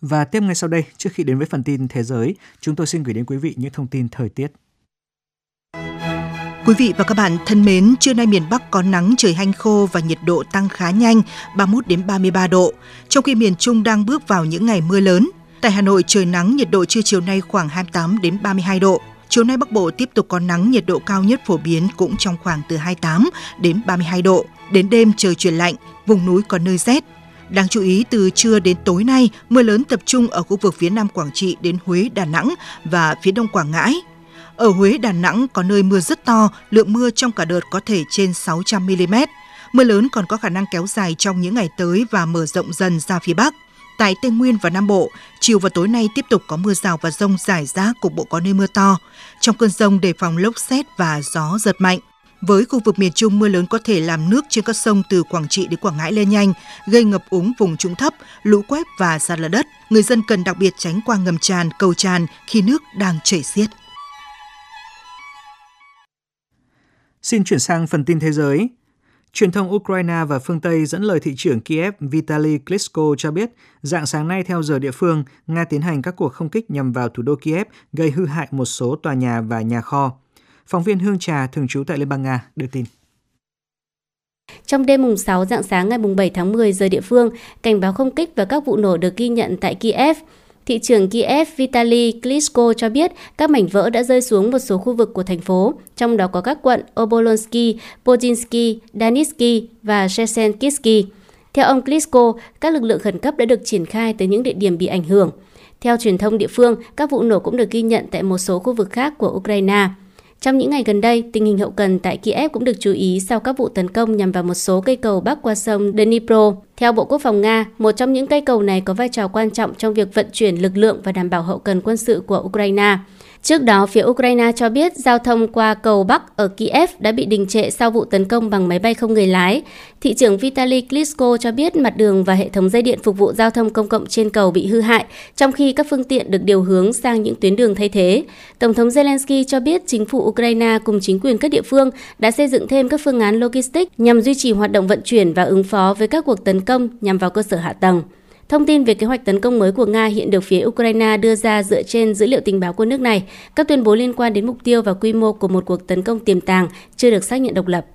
Và tiếp ngay sau đây, trước khi đến với phần tin thế giới, chúng tôi xin gửi đến quý vị những thông tin thời tiết. Quý vị và các bạn thân mến, trưa nay miền Bắc có nắng, trời hanh khô và nhiệt độ tăng khá nhanh, 31 đến 33 độ, trong khi miền Trung đang bước vào những ngày mưa lớn. Tại Hà Nội trời nắng, nhiệt độ trưa chiều nay khoảng 28 đến 32 độ. Chiều nay Bắc Bộ tiếp tục có nắng, nhiệt độ cao nhất phổ biến cũng trong khoảng từ 28 đến 32 độ. Đến đêm trời chuyển lạnh, vùng núi có nơi rét. Đáng chú ý, từ trưa đến tối nay, mưa lớn tập trung ở khu vực phía Nam Quảng Trị đến Huế, Đà Nẵng và phía Đông Quảng Ngãi. Ở Huế, Đà Nẵng có nơi mưa rất to, lượng mưa trong cả đợt có thể trên 600 mm. Mưa lớn còn có khả năng kéo dài trong những ngày tới và mở rộng dần ra phía Bắc. Tại Tây Nguyên và Nam Bộ, chiều và tối nay tiếp tục có mưa rào và dông rải rác, cục bộ có nơi mưa to. Trong cơn dông đề phòng lốc sét và gió giật mạnh. Với khu vực miền Trung, mưa lớn có thể làm nước trên các sông từ Quảng Trị đến Quảng Ngãi lên nhanh, gây ngập úng vùng trũng thấp, lũ quét và sạt lở đất. Người dân cần đặc biệt tránh qua ngầm tràn, cầu tràn khi nước đang chảy xiết. Xin chuyển sang phần tin thế giới. Truyền thông Ukraine và phương Tây dẫn lời thị trưởng Kiev Vitaly Klitschko cho biết, rạng sáng nay theo giờ địa phương, Nga tiến hành các cuộc không kích nhằm vào thủ đô Kiev, gây hư hại một số tòa nhà và nhà kho. Phóng viên Hương Trà, thường trú tại Liên bang Nga, đưa tin. Trong đêm mùng 6 rạng sáng ngày mùng 7 tháng 10 giờ địa phương, cảnh báo không kích và các vụ nổ được ghi nhận tại Kiev. Thị trưởng Kiev Vitaly Klitschko cho biết các mảnh vỡ đã rơi xuống một số khu vực của thành phố, trong đó có các quận Obolonsky, Podzinsky, Danitsky và Shesenkivsky. Theo ông Klitschko, các lực lượng khẩn cấp đã được triển khai tới những địa điểm bị ảnh hưởng. Theo truyền thông địa phương, các vụ nổ cũng được ghi nhận tại một số khu vực khác của Ukraine. Trong những ngày gần đây, tình hình hậu cần tại Kiev cũng được chú ý sau các vụ tấn công nhằm vào một số cây cầu bắc qua sông Dnipro. Theo Bộ Quốc phòng Nga, một trong những cây cầu này có vai trò quan trọng trong việc vận chuyển lực lượng và đảm bảo hậu cần quân sự của Ukraine. Trước đó, phía Ukraine cho biết giao thông qua cầu Bắc ở Kiev đã bị đình trệ sau vụ tấn công bằng máy bay không người lái. Thị trưởng Vitaly Klitschko cho biết mặt đường và hệ thống dây điện phục vụ giao thông công cộng trên cầu bị hư hại, trong khi các phương tiện được điều hướng sang những tuyến đường thay thế. Tổng thống Zelensky cho biết chính phủ Ukraine cùng chính quyền các địa phương đã xây dựng thêm các phương án logistics nhằm duy trì hoạt động vận chuyển và ứng phó với các cuộc tấn công nhằm vào cơ sở hạ tầng. Thông tin về kế hoạch tấn công mới của Nga hiện được phía Ukraine đưa ra dựa trên dữ liệu tình báo của nước này. Các tuyên bố liên quan đến mục tiêu và quy mô của một cuộc tấn công tiềm tàng chưa được xác nhận độc lập.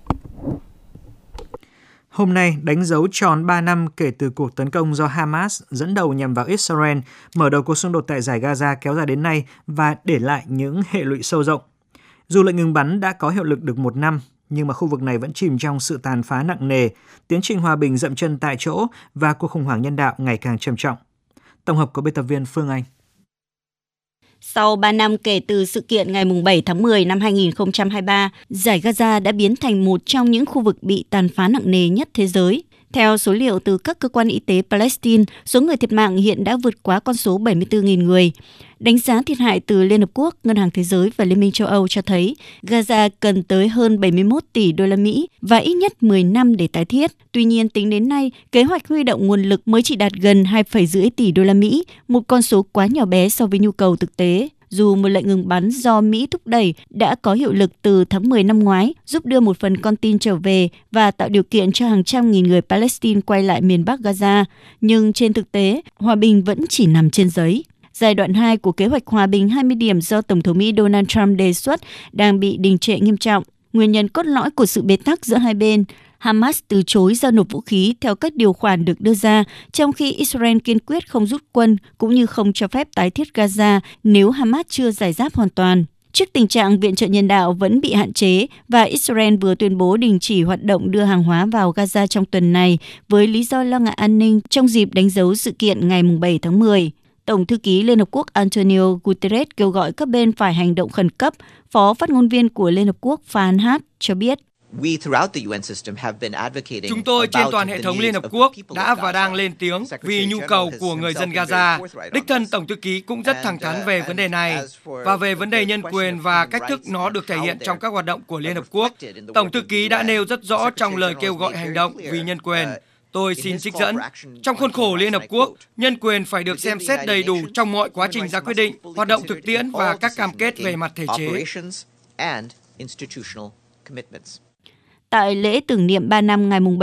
Hôm nay, đánh dấu tròn 3 năm kể từ cuộc tấn công do Hamas dẫn đầu nhằm vào Israel, mở đầu cuộc xung đột tại Dải Gaza kéo dài đến nay và để lại những hệ lụy sâu rộng. Dù lệnh ngừng bắn đã có hiệu lực được 1 năm, nhưng mà khu vực này vẫn chìm trong sự tàn phá nặng nề, tiến trình hòa bình dậm chân tại chỗ và cuộc khủng hoảng nhân đạo ngày càng trầm trọng. Tổng hợp của biên tập viên Phương Anh. Sau 3 năm kể từ sự kiện ngày 7 tháng 10 năm 2023, Dải Gaza đã biến thành một trong những khu vực bị tàn phá nặng nề nhất thế giới. Theo số liệu từ các cơ quan y tế Palestine, số người thiệt mạng hiện đã vượt quá con số 74.000 người. Đánh giá thiệt hại từ Liên Hợp Quốc, Ngân hàng Thế giới và Liên minh châu Âu cho thấy Gaza cần tới hơn 71 tỷ đô la Mỹ và ít nhất 10 năm để tái thiết. Tuy nhiên, tính đến nay, kế hoạch huy động nguồn lực mới chỉ đạt gần 2,5 tỷ đô la Mỹ, một con số quá nhỏ bé so với nhu cầu thực tế. Dù một lệnh ngừng bắn do Mỹ thúc đẩy đã có hiệu lực từ tháng 10 năm ngoái, giúp đưa một phần con tin trở về và tạo điều kiện cho hàng trăm nghìn người Palestine quay lại miền Bắc Gaza, nhưng trên thực tế, hòa bình vẫn chỉ nằm trên giấy. Giai đoạn 2 của kế hoạch hòa bình 20 điểm do Tổng thống Mỹ Donald Trump đề xuất đang bị đình trệ nghiêm trọng. Nguyên nhân cốt lõi của sự bế tắc giữa hai bên, Hamas từ chối giao nộp vũ khí theo các điều khoản được đưa ra, trong khi Israel kiên quyết không rút quân cũng như không cho phép tái thiết Gaza nếu Hamas chưa giải giáp hoàn toàn. Trước tình trạng viện trợ nhân đạo vẫn bị hạn chế và Israel vừa tuyên bố đình chỉ hoạt động đưa hàng hóa vào Gaza trong tuần này với lý do lo ngại an ninh trong dịp đánh dấu sự kiện ngày 7 tháng 10. Tổng thư ký Liên Hợp Quốc Antonio Guterres kêu gọi các bên phải hành động khẩn cấp. Phó phát ngôn viên của Liên Hợp Quốc Farhan Haq cho biết. Chúng tôi trên toàn hệ thống Liên Hợp Quốc đã và đang lên tiếng vì nhu cầu của người dân Gaza. Đích thân Tổng thư ký cũng rất thẳng thắn về vấn đề này và về vấn đề nhân quyền và cách thức nó được thể hiện trong các hoạt động của Liên Hợp Quốc. Tổng thư ký đã nêu rất rõ trong lời kêu gọi hành động vì nhân quyền. Tôi xin trích dẫn. Trong khuôn khổ Liên Hợp Quốc, nhân quyền phải được xem xét đầy đủ trong mọi quá trình ra quyết định, hoạt động thực tiễn và các cam kết về mặt thể chế. Tại lễ tưởng niệm 3 năm ngày